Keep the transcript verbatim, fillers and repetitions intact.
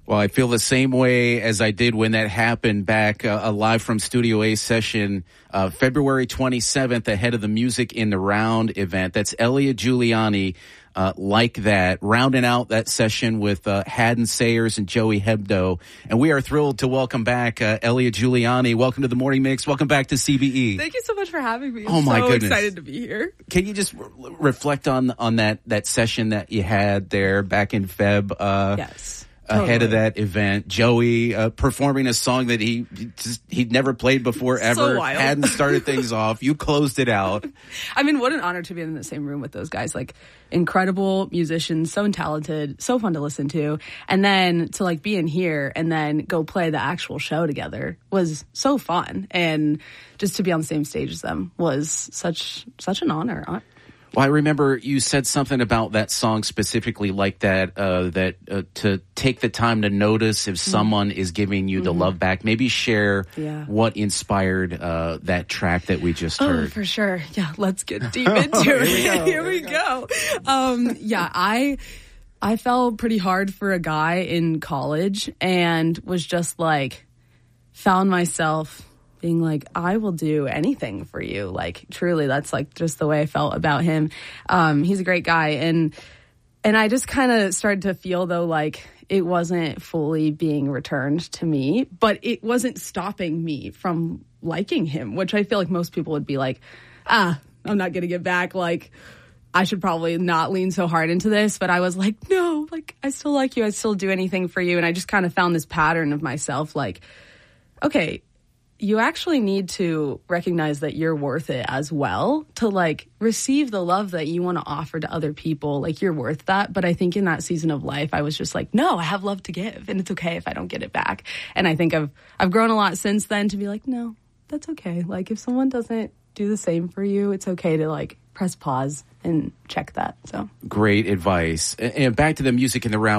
Well, I feel the same way as I did when that happened back uh, a live from Studio A session, uh, February twenty-seventh, ahead of the Music in the Round event. That's Elliot Giuliani, uh, like that, rounding out that session with uh, Haddon Sayers and Joey Hebdo. And we are thrilled to welcome back uh, Elliot Giuliani. Welcome to the Morning Mix. Welcome back to C B E. Thank you so much for having me. I'm oh my so goodness. excited to be here. Can you just re- reflect on on that that session that you had there back in Feb? Uh, yes. Ahead Totally. of that event, Joey uh, performing a song that he just, he'd never played before ever. So wild. Hadn't started things off. You closed it out. I mean, what an honor to be in the same room with those guys. Like, incredible musicians, so talented, so fun to listen to. And then to like be in here and then go play the actual show together was so fun. And just to be on the same stage as them was such such an honor. Well, I remember you said something about that song specifically like that, uh, that uh, to take the time to notice if someone mm. is giving you the mm. love back. Maybe share yeah. what inspired uh, that track that we just oh, heard. For sure. Yeah, let's get deep into it. Here we go. Here we go. Um, yeah, I I fell pretty hard for a guy in college and was just like, found myself being like, I will do anything for you. Like, truly, that's like just the way I felt about him. Um, he's a great guy. And, and I just kind of started to feel though, like it wasn't fully being returned to me, but it wasn't stopping me from liking him, which I feel like most people would be like, ah, I'm not going to get back. Like, I should probably not lean so hard into this. But I was like, no, like, I still like you. I still do anything for you. And I just kind of found this pattern of myself, like, okay, you actually need to recognize that you're worth it as well to like receive the love that you want to offer to other people. Like, you're worth that. But I think in that season of life, I was just like, no, I have love to give and it's okay if I don't get it back. And I think I've, I've grown a lot since then to be like, no, that's okay. Like, if someone doesn't do the same for you, it's okay to like press pause and check that. So great advice. And back to the Music in the Round.